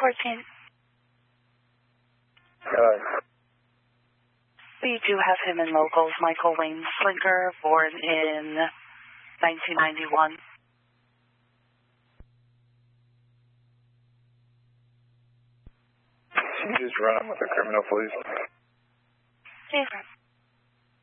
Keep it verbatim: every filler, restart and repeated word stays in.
fourteen. Uh, We do have him in locals. Michael Wayne Slinker, born in nineteen ninety-one. Can you just run him with the criminal police? Yes, sir.